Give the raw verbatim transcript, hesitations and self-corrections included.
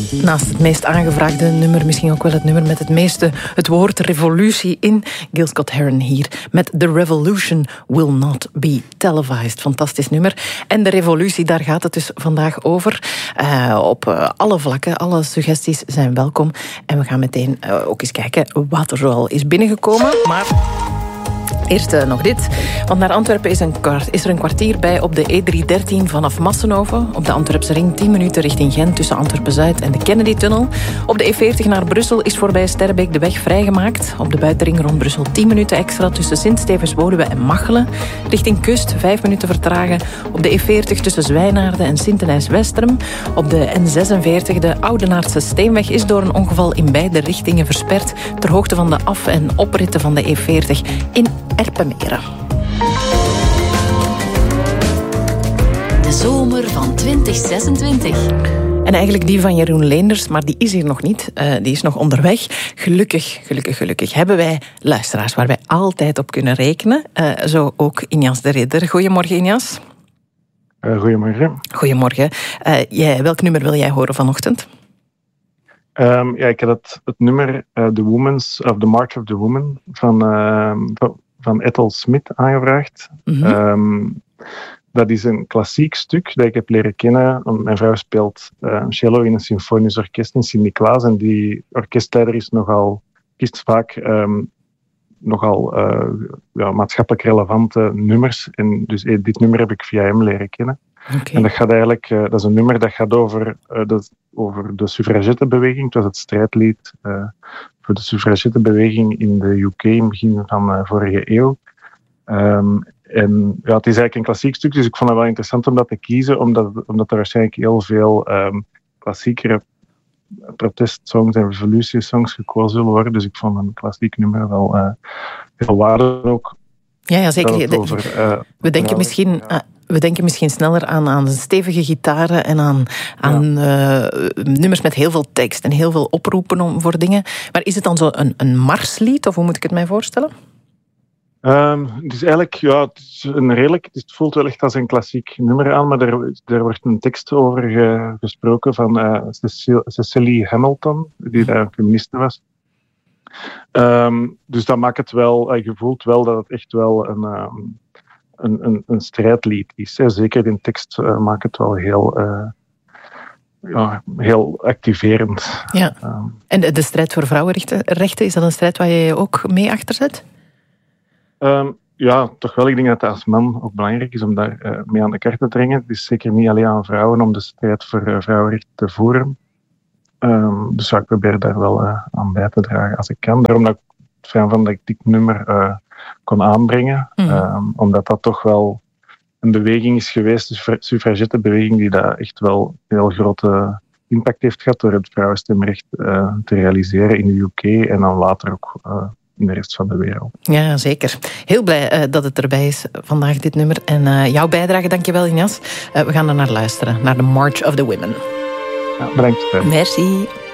Naast het meest aangevraagde nummer, misschien ook wel het nummer met het meeste het woord revolutie in. Gil Scott-Heron hier met The Revolution Will Not Be Televised. Fantastisch nummer. En de revolutie, daar gaat het dus vandaag over. Uh, op uh, alle vlakken, alle suggesties zijn welkom. En we gaan meteen uh, ook eens kijken wat er zoal is binnengekomen. Maar eerst uh, nog dit. Want naar Antwerpen is, een, is er een kwartier bij op de E driehonderddertien vanaf Massenhoven. Op de Antwerpse ring tien minuten richting Gent tussen Antwerpen-Zuid en de Kennedy-tunnel. Op de E veertig naar Brussel is voorbij Sterrebeek de weg vrijgemaakt. Op de buitenring rond Brussel tien minuten extra tussen Sint-Stevens-Woluwe en Machelen. Richting Kust vijf minuten vertragen. Op de E veertig tussen Zwijnaarden en Sint-Denijs-Westerem. Op de N zesenveertig, de Oudenaardse Steenweg, is door een ongeval in beide richtingen versperd. Ter hoogte van de af- en opritten van de E veertig in Erpenmeren. De zomer van twintig zesentwintig. En eigenlijk die van Jeroen Leenders, maar die is hier nog niet. Uh, die is nog onderweg. Gelukkig, gelukkig, gelukkig hebben wij luisteraars waar wij altijd op kunnen rekenen. Uh, zo ook Injas de Ridder. Goedemorgen, Injas. Uh, goedemorgen. Goedemorgen. Uh, jij, welk nummer wil jij horen vanochtend? Um, ja, ik heb het, het nummer uh, The Women's of the March of the Women van, uh, van Ethel Smith aangevraagd. Mm-hmm. Um, dat is een klassiek stuk dat ik heb leren kennen. Mijn vrouw speelt uh, cello in een symfonisch orkest in Sint-Niklaas en die orkestleider is nogal, kiest vaak um, nogal uh, ja, maatschappelijk relevante nummers. En dus uh, dit nummer heb ik via hem leren kennen. Okay. En dat gaat eigenlijk, uh, dat is een nummer dat gaat over, uh, dat, over de suffragettenbeweging. Het was het strijdlied uh, voor de suffragettenbeweging in de U K in het begin van de uh, vorige eeuw. Um, en ja, het is eigenlijk een klassiek stuk, dus ik vond het wel interessant om dat te kiezen, omdat, omdat er waarschijnlijk heel veel um, klassiekere protestsongs en revolutiesongs gekozen zullen worden. Dus ik vond een klassiek nummer wel uh, heel waardig ook. Ja, ja zeker. Over, uh, we denken misschien... Ja. Uh, We denken misschien sneller aan, aan stevige gitaren en aan, aan ja. uh, nummers met heel veel tekst en heel veel oproepen om, voor dingen. Maar is het dan zo een, een marslied, of hoe moet ik het mij voorstellen? Um, het is eigenlijk, ja, het is een redelijk, het voelt wel echt als een klassiek nummer aan, maar er, er wordt een tekst over ge, gesproken van uh, Cecil, Cecily Hamilton, die daar een feministe was. Um, dus dat maakt het wel, uh, je voelt wel dat het echt wel een... Um, Een, een, een strijdlied is. Hè. Zeker in tekst uh, maakt het wel heel, uh, ja, heel activerend. Ja. Um, en de, de strijd voor vrouwenrechten, is dat een strijd waar je je ook mee achter zet? Um, ja, toch wel. Ik denk dat het als man ook belangrijk is om daar uh, mee aan de kaart te dringen. Het is zeker niet alleen aan vrouwen om de strijd voor uh, vrouwenrechten te voeren. Um, dus ja, ik probeer daar wel uh, aan bij te dragen als ik kan. Daarom dat ik het fijn vond dat ik dit nummer... Uh, kon aanbrengen, mm. um, omdat dat toch wel een beweging is geweest, de suffragettenbeweging, die daar echt wel een heel grote impact heeft gehad door het vrouwenstemrecht uh, te realiseren in de U K en dan later ook uh, in de rest van de wereld. Ja, zeker. Heel blij uh, dat het erbij is vandaag, dit nummer. En uh, jouw bijdrage, dankjewel, Injas. Uh, we gaan er naar luisteren, naar The March of the Women. Ja, bedankt. Merci.